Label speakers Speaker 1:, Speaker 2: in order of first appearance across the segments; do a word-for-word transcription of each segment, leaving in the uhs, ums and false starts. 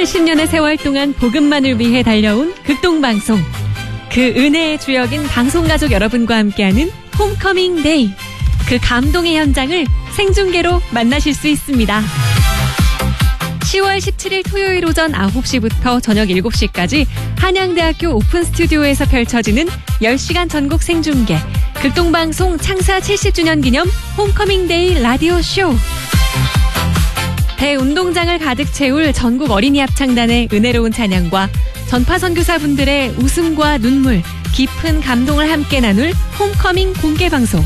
Speaker 1: 사십 년의 세월 동안 복음만을 위해 달려온 극동방송. 그 은혜의 주역인 방송가족 여러분과 함께하는 홈커밍 데이. 그 감동의 현장을 생중계로 만나실 수 있습니다. 시월 십칠일 토요일 오전 아홉 시부터 저녁 일곱 시까지 한양대학교 오픈 스튜디오에서 펼쳐지는 열 시간 전국 생중계 극동방송 창사 칠십 주년 기념 홈커밍 데이 라디오 쇼. 대운동장을 가득 채울 전국 어린이 합창단의 은혜로운 찬양과 전파 선교사분들의 웃음과 눈물, 깊은 감동을 함께 나눌 홈커밍 공개방송.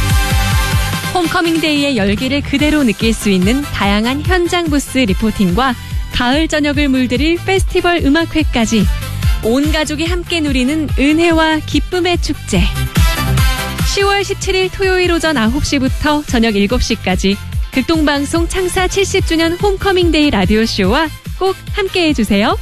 Speaker 1: 홈커밍데이의 열기를 그대로 느낄 수 있는 다양한 현장 부스 리포팅과 가을 저녁을 물들일 페스티벌 음악회까지 온 가족이 함께 누리는 은혜와 기쁨의 축제. 시월 십칠일 토요일 오전 아홉 시부터 저녁 일곱 시까지 극동방송 창사 칠십 주년 홈커밍데이 라디오쇼와 꼭 함께해 주세요.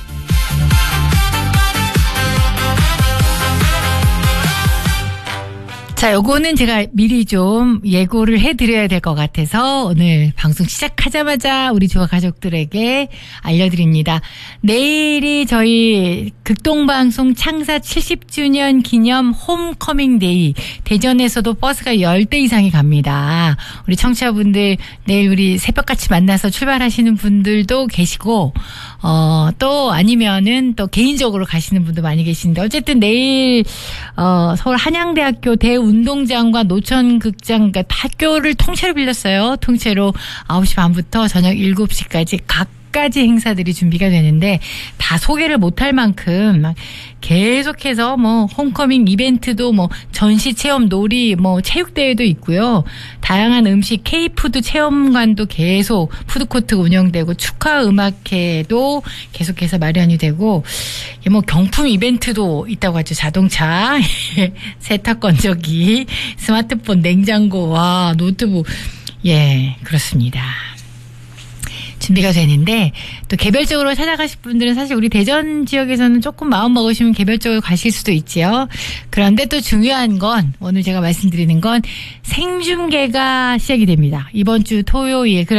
Speaker 2: 자, 요거는 제가 미리 좀 예고를 해드려야 될 것 같아서 오늘 방송 시작하자마자 우리 조화 가족들에게 알려드립니다. 내일이 저희 극동방송 창사 칠십 주년 기념 홈커밍데이. 대전에서도 버스가 열 대 이상이 갑니다. 우리 청취자분들 내일 우리 새벽같이 만나서 출발하시는 분들도 계시고 어, 또 아니면은 또 개인적으로 가시는 분도 많이 계시는데 어쨌든 내일 어, 서울 한양대학교 대운동장과 노천극장 그러니까 학교를 통째로 빌렸어요. 통째로 아홉 시 반부터 저녁 일곱 시까지 각 가지 행사들이 준비가 되는데 다 소개를 못할 만큼 막 계속해서 뭐 홈커밍 이벤트도 뭐 전시 체험 놀이 뭐 체육대회도 있고요. 다양한 음식 K푸드 체험관도 계속 푸드코트가 운영되고 축하 음악회도 계속해서 마련이 되고 뭐 경품 이벤트도 있다고 하죠. 자동차, 세탁 건조기, 스마트폰, 냉장고와 노트북. 예, 그렇습니다. 준비가 되는데 또 개별적으로 찾아가실 분들은 사실 우리 대전 지역에서는 조금 마음 먹으시면 개별적으로 가실 수도 있지요. 그런데 또 중요한 건 오늘 제가 말씀드리는 건 생중계가 시작이 됩니다. 이번 주 토요일.